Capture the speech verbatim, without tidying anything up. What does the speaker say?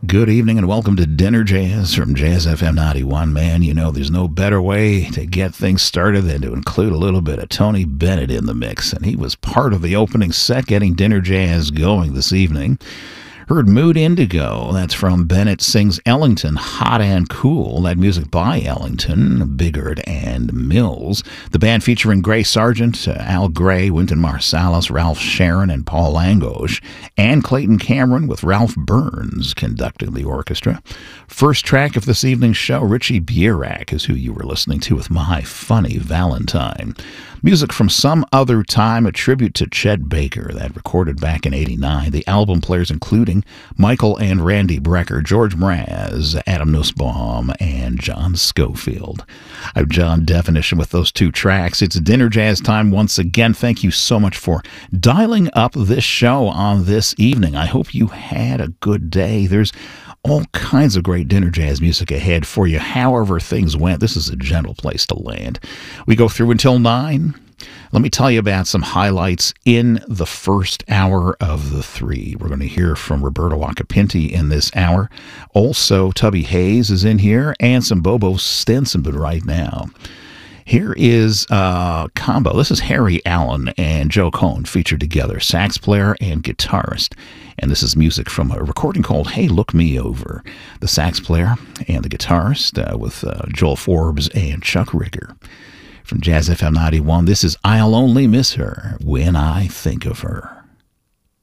Good evening and welcome to Dinner Jazz from Jazz F M ninety-one. Man, you know, there's no better way to get things started than to include a little bit of Tony Bennett in the mix. And he was part of the opening set getting Dinner Jazz going this evening. Heard Mood Indigo, that's from Bennett Sings Ellington, Hot and Cool. That music by Ellington, Biggert, and Mills. The band featuring Gray Sargent, uh, Al Gray, Wynton Marsalis, Ralph Sharon, and Paul Langosh, and Clayton Cameron with Ralph Burns conducting the orchestra. First track of this evening's show, Richie Bierak is who you were listening to with My Funny Valentine. Music from Some Other Time, a tribute to Chet Baker, that recorded back in eighty-nine. The album players including Michael and Randy Brecker, George Mraz, Adam Nussbaum, and John Schofield. I'm John Definition with those two tracks. It's Dinner Jazz time once again. Thank you so much for dialing up this show on this evening. I hope you had a good day. There's all kinds of great dinner jazz music ahead for you, however things went. This is a gentle place to land. We go through until nine. Let me tell you about some highlights in the first hour of the three. We're going to hear from Roberto Acapinti in this hour. Also, Tubby Hayes is in here, and some Bobo Stenson, but right now, here is a combo. This is Harry Allen and Joe Cohn featured together, sax player and guitarist. And this is music from a recording called Hey, Look Me Over. The sax player and the guitarist uh, with uh, Joel Forbes and Chuck Rigger. From Jazz F M ninety-one, this is I'll Only Miss Her When I Think of Her.